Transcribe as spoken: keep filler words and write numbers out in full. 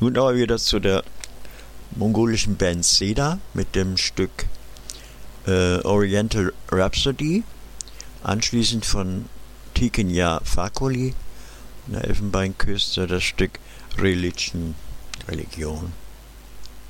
Nun aber wieder zu der mongolischen Band Seda mit dem Stück äh, Oriental Rhapsody, anschließend von Tiken-Ya Fakoly in der Elfenbeinküste das Stück Religion, Religion.